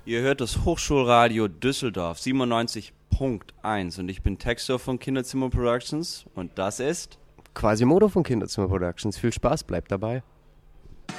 Ihr hört das Hochschulradio Düsseldorf 97.1 und ich bin Texter von Kinderzimmer Productions und das ist Quasimodo von Kinderzimmer Productions. Viel Spaß, bleibt dabei.